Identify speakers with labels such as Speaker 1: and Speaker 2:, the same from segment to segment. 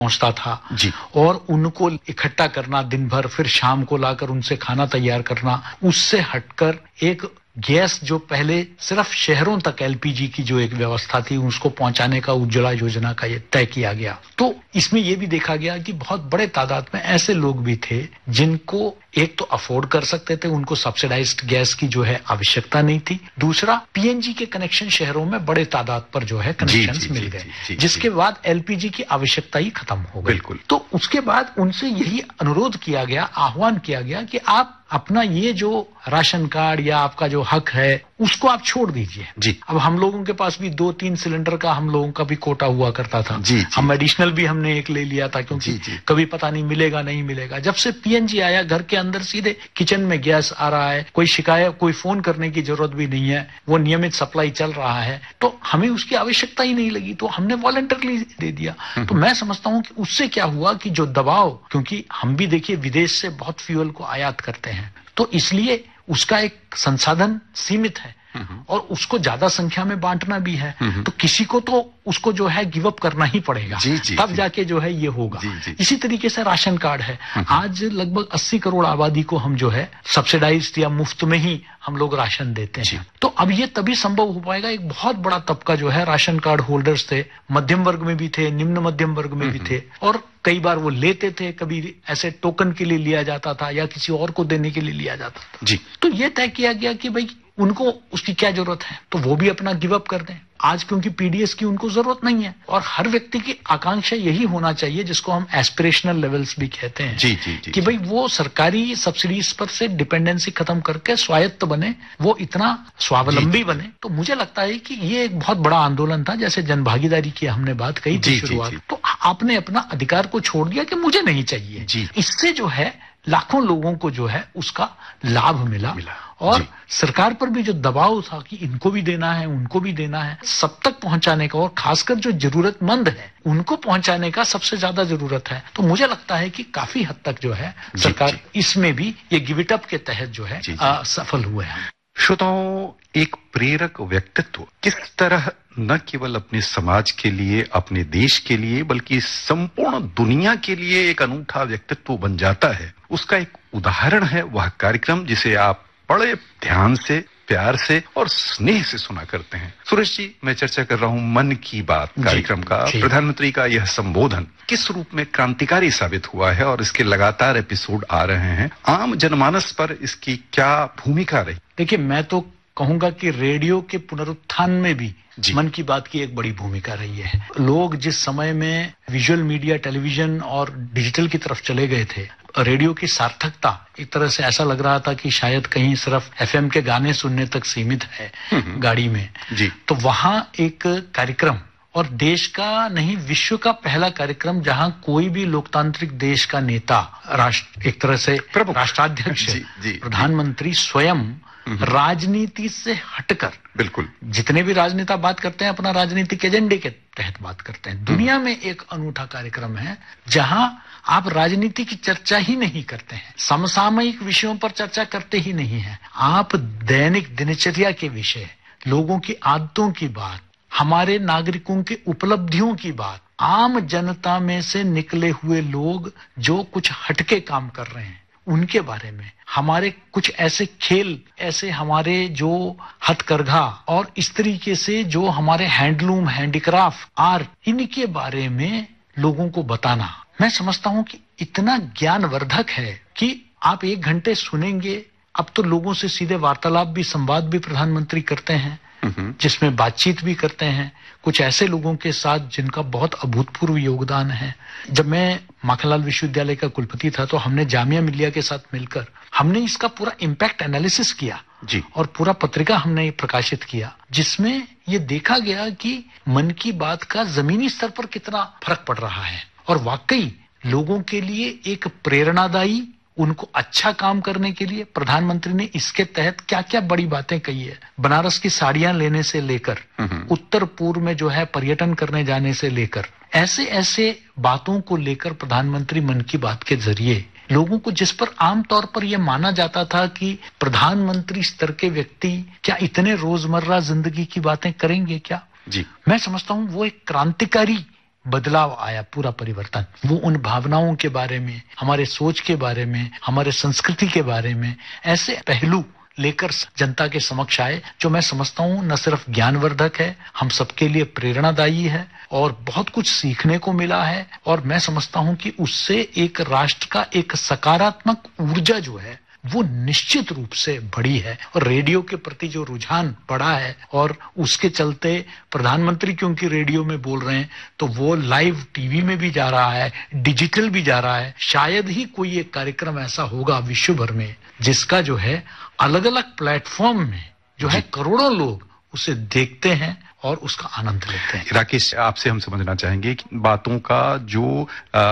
Speaker 1: पहुंचता था
Speaker 2: जी।
Speaker 1: और उनको इकट्ठा करना दिन भर, फिर शाम को लाकर उनसे खाना तैयार करना, उससे हटकर एक गैस जो पहले सिर्फ शहरों तक एलपीजी की जो एक व्यवस्था थी उसको पहुंचाने का उज्ज्वला योजना का ये तय किया गया। तो इसमें ये भी देखा गया कि बहुत बड़े तादाद में ऐसे लोग भी थे जिनको एक तो अफोर्ड कर सकते थे, उनको सब्सिडाइज्ड गैस की जो है आवश्यकता नहीं थी। दूसरा, पीएनजी के कनेक्शन शहरों में बड़े तादाद पर जो है कनेक्शंस मिल गए, जिसके बाद एलपीजी की आवश्यकता ही खत्म हो गई।
Speaker 2: बिल्कुल।
Speaker 1: तो उसके बाद उनसे यही अनुरोध किया गया, आह्वान किया गया कि आप अपना ये जो राशन कार्ड या आपका जो हक है उसको आप छोड़ दीजिए।
Speaker 2: जी।
Speaker 1: अब हम लोगों के पास भी 2-3 सिलेंडर का हम लोगों का भी कोटा हुआ करता था।
Speaker 2: जी।
Speaker 1: हम एडिशनल भी हमने एक ले लिया था क्योंकि कभी पता नहीं मिलेगा नहीं मिलेगा। जब से पीएनजी आया, घर के अंदर सीधे किचन में गैस आ रहा है, कोई शिकायत, कोई फोन करने की जरूरत भी नहीं है, वो नियमित सप्लाई चल रहा है, तो हमें उसकी आवश्यकता ही नहीं लगी, तो हमने वॉलंटरली दे दिया। तो मैं समझता हूं कि उससे क्या हुआ कि जो दबाव, क्योंकि हम भी देखिए विदेश से बहुत फ्यूल को आयात करते हैं, तो इसलिए उसका एक संसाधन सीमित है और उसको ज्यादा संख्या में बांटना भी है, तो किसी को तो उसको जो है गिव अप करना ही पड़ेगा, तब जाके जो है ये होगा। इसी तरीके से राशन कार्ड है, आज लगभग 80 करोड़ आबादी को हम जो है सब्सिडाइज्ड या मुफ्त में ही हम लोग राशन देते हैं। तो अब ये तभी संभव हो पाएगा, एक बहुत बड़ा तबका जो है राशन कार्ड होल्डर्स थे, मध्यम वर्ग में भी थे, निम्न मध्यम वर्ग में भी थे, और कई बार वो लेते थे, कभी ऐसे टोकन के लिए लिया जाता था या किसी और को देने के लिए लिया जाता था।
Speaker 2: जी।
Speaker 1: तो ये तय किया गया कि भाई उनको उसकी क्या जरूरत है, तो वो भी अपना गिव अप कर दें। आज क्योंकि पीडीएस की उनको जरूरत नहीं है, और हर व्यक्ति की आकांक्षा यही होना चाहिए जिसको हम एस्पिरेशनल लेवल्स भी कहते हैं।
Speaker 2: जी।
Speaker 1: कि भाई वो सरकारी सब्सिडीज पर से डिपेंडेंसी खत्म करके स्वायत्त बने, वो इतना स्वावलंबी बने। तो मुझे लगता है कि ये एक बहुत बड़ा आंदोलन था, जैसे जनभागीदारी की हमने बात कही थी शुरुआत, तो आपने अपना अधिकार को छोड़ दिया कि मुझे नहीं चाहिए। इससे जो है लाखों लोगों को जो है उसका लाभ मिला। और सरकार पर भी जो दबाव था कि इनको भी देना है, उनको भी देना है, सब तक पहुंचाने का, और खासकर जो जरूरतमंद है उनको पहुंचाने का सबसे ज्यादा जरूरत है। तो मुझे लगता है कि काफी हद तक जो है सरकार इसमें भी ये गिव इट अप के तहत जो है सफल हुए हैं।
Speaker 2: श्रोताओं, एक प्रेरक व्यक्तित्व किस तरह न केवल अपने समाज के लिए, अपने देश के लिए, बल्कि संपूर्ण दुनिया के लिए एक अनूठा व्यक्तित्व बन जाता है, उसका एक उदाहरण है वह कार्यक्रम जिसे आप बड़े ध्यान से, प्यार से और स्नेह से सुना करते हैं। सुरेश जी, मैं चर्चा कर रहा हूं मन की बात कार्यक्रम का। प्रधानमंत्री का यह संबोधन किस रूप में क्रांतिकारी साबित हुआ है और इसके लगातार एपिसोड आ रहे हैं, आम जनमानस पर इसकी क्या भूमिका रही?
Speaker 1: देखिए, मैं तो कहूंगा कि रेडियो के पुनरुत्थान में भी मन की बात की एक बड़ी भूमिका रही है। लोग जिस समय में विजुअल मीडिया, टेलीविजन और डिजिटल की तरफ चले गए थे, रेडियो की सार्थकता एक तरह से ऐसा लग रहा था कि शायद कहीं सिर्फ एफएम के गाने सुनने तक सीमित है गाड़ी में। तो वहां एक कार्यक्रम, और देश का नहीं विश्व का पहला कार्यक्रम जहां कोई भी लोकतांत्रिक देश का नेता, एक तरह से राष्ट्राध्यक्ष, प्रधानमंत्री स्वयं राजनीति से हटकर,
Speaker 2: बिल्कुल
Speaker 1: जितने भी राजनेता बात करते हैं अपना राजनीतिक एजेंडे के तहत बात करते हैं, दुनिया में एक अनूठा कार्यक्रम है जहां आप राजनीति की चर्चा ही नहीं करते हैं, समसामयिक विषयों पर चर्चा करते ही नहीं हैं, आप दैनिक दिनचर्या के विषय, लोगों की आदतों की बात, हमारे नागरिकों की उपलब्धियों की बात, आम जनता में से निकले हुए लोग जो कुछ हटके काम कर रहे हैं उनके बारे में, हमारे कुछ ऐसे खेल, ऐसे हमारे जो हथकरघा और इस तरीके से जो हमारे हैंडलूम, हैंडीक्राफ्ट, आर्ट, इनके बारे में लोगों को बताना, मैं समझता हूं कि इतना ज्ञानवर्धक है कि आप 1 घंटे सुनेंगे। अब तो लोगों से सीधे वार्तालाप भी, संवाद भी प्रधानमंत्री करते हैं, जिसमें बातचीत भी करते हैं कुछ ऐसे लोगों के साथ जिनका बहुत अभूतपूर्व योगदान है। जब मैं माखनलाल विश्वविद्यालय का कुलपति था तो हमने जामिया मिलिया के साथ मिलकर हमने इसका पूरा इम्पैक्ट एनालिसिस किया और पूरा पत्रिका हमने प्रकाशित किया, जिसमें ये देखा गया कि मन की बात का जमीनी स्तर पर कितना फर्क पड़ रहा है, और वाकई लोगों के लिए एक प्रेरणादायी, उनको अच्छा काम करने के लिए प्रधानमंत्री ने इसके तहत क्या क्या बड़ी बातें कही है। बनारस की साड़ियां लेने से लेकर उत्तर पूर्व में जो है पर्यटन करने जाने से लेकर, ऐसे ऐसे बातों को लेकर प्रधानमंत्री मन की बात के जरिए लोगों को, जिस पर आमतौर पर यह माना जाता था कि प्रधानमंत्री स्तर के व्यक्ति क्या इतने रोजमर्रा जिंदगी की बातें करेंगे क्या, मैं समझता हूं वो एक क्रांतिकारी बदलाव आया, पूरा परिवर्तन। वो उन भावनाओं के बारे में, हमारे सोच के बारे में, हमारे संस्कृति के बारे में ऐसे पहलू लेकर जनता के समक्ष आए जो मैं समझता हूँ न सिर्फ ज्ञानवर्धक है, हम सबके लिए प्रेरणादायी है और बहुत कुछ सीखने को मिला है। और मैं समझता हूँ कि उससे एक राष्ट्र का एक सकारात्मक ऊर्जा जो है वो निश्चित रूप से बढ़ी है। और रेडियो के प्रति जो रुझान बढ़ा है और उसके चलते प्रधानमंत्री क्योंकि रेडियो में बोल रहे हैं तो वो लाइव टीवी में भी जा रहा है, डिजिटल भी जा रहा है। शायद ही कोई एक कार्यक्रम ऐसा होगा विश्व भर में जिसका जो है अलग अलग प्लेटफॉर्म में जो है करोड़ों लोग उसे देखते हैं और उसका आनंद लेते हैं।
Speaker 2: राकेश, आपसे हम समझना चाहेंगे कि बातों का जो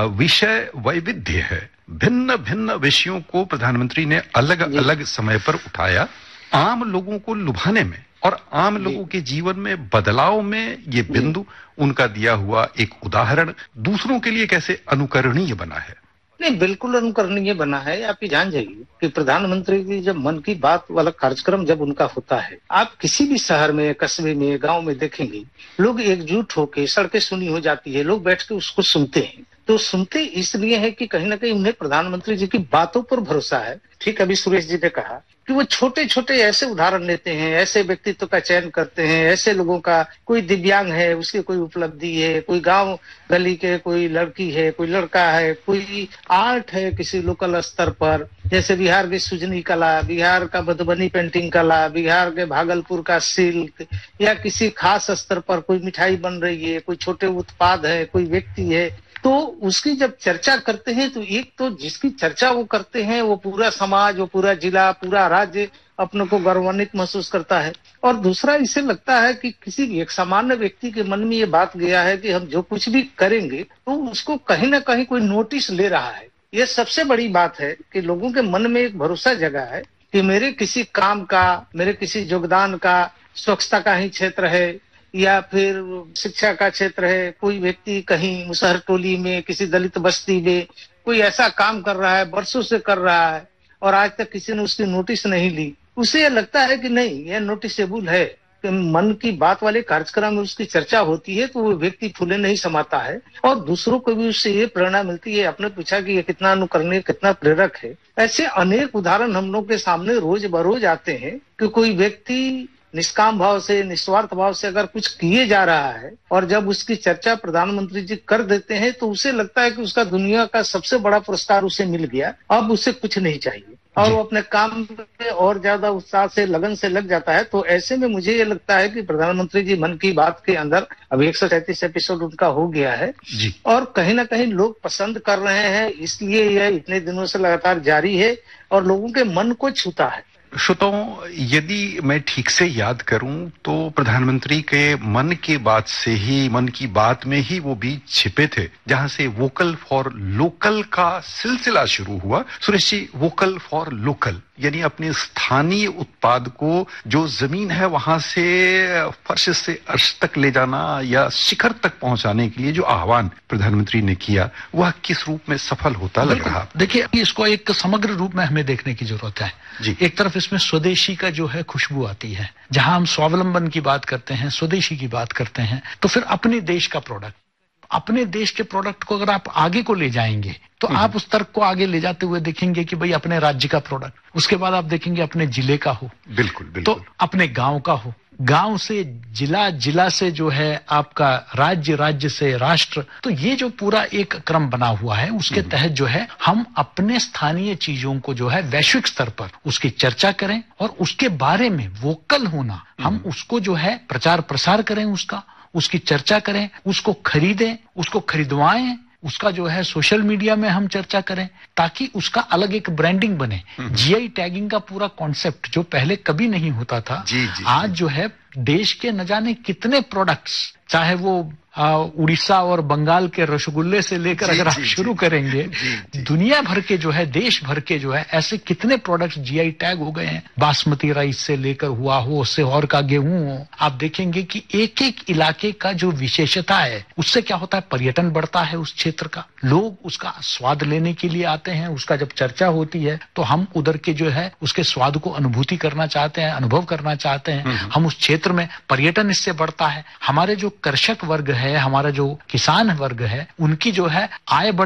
Speaker 2: विषय वैविध्य है, भिन्न भिन्न विषयों को प्रधानमंत्री ने अलग अलग समय पर उठाया, आम लोगों को लुभाने में और आम लोगों के जीवन में बदलाव में ये बिंदु, उनका दिया हुआ एक उदाहरण दूसरों के लिए कैसे अनुकरणीय बना है।
Speaker 3: नहीं, बिल्कुल अनुकरणीय बना है। आप ये जान जाइए कि प्रधानमंत्री की जब मन की बात वाला कार्यक्रम जब उनका होता है, आप किसी भी शहर में, कस्बे में, गांव में देखेंगे, लोग एकजुट होकर, सड़कें सुनी हो जाती है, लोग बैठ के उसको सुनते हैं। तो सुनते इसलिए है कि कहीं ना कहीं उन्हें प्रधानमंत्री जी की बातों पर भरोसा है। ठीक अभी सुरेश जी ने कहा कि वो छोटे छोटे ऐसे उदाहरण लेते हैं, ऐसे व्यक्तित्व का चयन करते हैं, ऐसे लोगों का, कोई दिव्यांग है उसकी कोई उपलब्धि है, कोई गांव गली के कोई लड़की है, कोई लड़का है, कोई आर्ट है किसी लोकल स्तर पर, जैसे बिहार की सुजनी कला, बिहार का मधुबनी पेंटिंग कला, बिहार के भागलपुर का सिल्क, या किसी खास स्तर पर कोई मिठाई बन रही है, कोई छोटे उत्पाद है, कोई व्यक्ति है। तो उसकी जब चर्चा करते हैं तो एक तो जिसकी चर्चा वो करते हैं वो पूरा समाज, वो पूरा जिला, पूरा राज्य अपने को गौरवान्वित महसूस करता है। और दूसरा इसे लगता है कि किसी भी एक सामान्य व्यक्ति के मन में ये बात गया है कि हम जो कुछ भी करेंगे तो उसको कहीं ना कहीं कोई नोटिस ले रहा है। ये सबसे बड़ी बात है कि लोगों के मन में एक भरोसा जगा है कि मेरे किसी काम का, मेरे किसी योगदान का, स्वच्छता का ही क्षेत्र है या फिर शिक्षा का क्षेत्र है, कोई व्यक्ति कहीं मुसहर टोली में, किसी दलित बस्ती में कोई ऐसा काम कर रहा है, वर्षों से कर रहा है और आज तक किसी ने उसकी नोटिस नहीं ली, उसे ये लगता है कि नहीं, यह नोटिसेबल है। कि मन की बात वाले कार्यक्रम में उसकी चर्चा होती है तो वो व्यक्ति फूले नहीं समाता है और दूसरों को भी उससे ये प्रेरणा मिलती है। आपने पूछा कि ये कितना अनुकरणीय, कितना प्रेरक है। ऐसे अनेक उदाहरण हम लोग के सामने रोज बरोज आते हैं कि कोई व्यक्ति निष्काम भाव से, निस्वार्थ भाव से अगर कुछ किए जा रहा है और जब उसकी चर्चा प्रधानमंत्री जी कर देते हैं तो उसे लगता है कि उसका दुनिया का सबसे बड़ा पुरस्कार उसे मिल गया, अब उसे कुछ नहीं चाहिए और वो अपने काम में और ज्यादा उत्साह से, लगन से लग जाता है। तो ऐसे में मुझे ये लगता है कि प्रधानमंत्री जी मन की बात के अंदर अभी 133 एपिसोड उनका हो गया है जी। और कहीं ना कहीं लोग पसंद कर रहे हैं, इसलिए यह इतने दिनों से लगातार जारी है और लोगों के मन को छूता है।
Speaker 2: श्रोताओं, यदि मैं ठीक से याद करूं तो प्रधानमंत्री के मन की बात से ही, मन की बात में ही वो बीज छिपे थे जहां से वोकल फॉर लोकल का सिलसिला शुरू हुआ। Suresh ji, vocal for local यानी अपने स्थानीय उत्पाद को जो जमीन है वहां से फर्श से अर्श तक ले जाना या शिखर तक पहुंचाने के लिए जो आह्वान प्रधानमंत्री ने किया, वह किस रूप में सफल होता लग रहा?
Speaker 1: देखिए, इसको एक समग्र रूप में हमें देखने की जरूरत है जी। एक तरफ इसमें स्वदेशी का जो है खुशबू आती है, जहां हम स्वावलंबन की बात करते हैं, स्वदेशी की बात करते हैं, तो फिर अपने देश का प्रोडक्ट, अपने देश के प्रोडक्ट को अगर आप आगे को ले जाएंगे तो आप उस तर्क को आगे ले जाते हुए देखेंगे कि भाई अपने राज्य का प्रोडक्ट, उसके बाद आप देखेंगे अपने जिले का हो,
Speaker 2: बिल्कुल बिल्कुल,
Speaker 1: तो अपने गांव का हो, गांव से जिला, जिला से जो है आपका राज्य, राज्य से राष्ट्र। तो ये जो पूरा एक क्रम बना हुआ है उसके तहत जो है हम अपने स्थानीय चीजों को जो है वैश्विक स्तर पर उसकी चर्चा करें और उसके बारे में वोकल होना, हम उसको जो है प्रचार प्रसार करें, उसकी चर्चा करें, उसको खरीदें, उसको खरीदवाएं, उसका जो है सोशल मीडिया में हम चर्चा करें ताकि उसका अलग एक ब्रांडिंग बने। जीआई टैगिंग का पूरा कॉन्सेप्ट जो पहले कभी नहीं होता था, आज जो है देश के न जाने कितने प्रोडक्ट्स, चाहे वो उड़ीसा और बंगाल के रसगुल्ले से लेकर अगर आप शुरू करेंगे, दुनिया भर के जो है, देश भर के जो है ऐसे कितने प्रोडक्ट्स जीआई टैग हो गए हैं। बासमती राइस से लेकर हुआ हो, सेहौर का गेहूं हो, आप देखेंगे कि एक एक इलाके का जो विशेषता है उससे क्या होता है, पर्यटन बढ़ता है उस क्षेत्र का, लोग उसका स्वाद लेने के लिए आते हैं, उसका जब चर्चा होती है तो हम उधर के जो है उसके स्वाद को अनुभूति करना चाहते हैं, अनुभव करना चाहते हैं, हम उस क्षेत्र क्षेत्र में पर्यटन इससे बढ़ता है, हमारे जो कृषक वर्ग है, हमारा जो किसान वर्ग है, उनकी जो है आय